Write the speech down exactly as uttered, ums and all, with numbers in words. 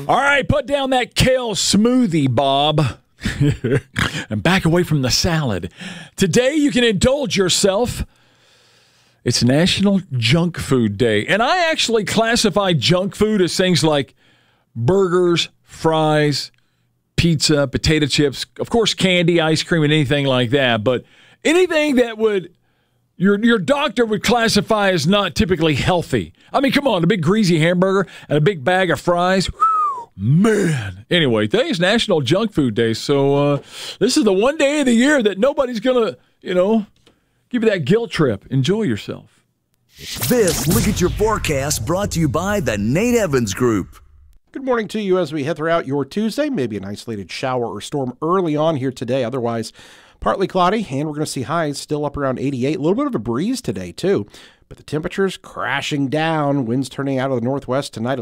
All right, put down that kale smoothie, Bob. And back away from the salad. Today you can indulge yourself. It's National Junk Food Day. And I actually classify junk food as things like burgers, fries, pizza, potato chips, of course, candy, ice cream, and anything like that. But anything that would your your doctor would classify as not typically healthy. I mean, come on, a big greasy hamburger and a big bag of fries. Whew, man. Anyway, today is National Junk Food Day. So uh, this is the one day of the year that nobody's going to, you know, give you that guilt trip. Enjoy yourself. This Look at Your Forecast brought to you by the Nate Evans Group. Good morning to you as we head throughout your Tuesday. Maybe an isolated shower or storm early on here today. Otherwise, partly cloudy, and we're going to see highs still up around eighty-eight. A little bit of a breeze today, too. But the temperatures crashing down. Winds turning out of the northwest tonight.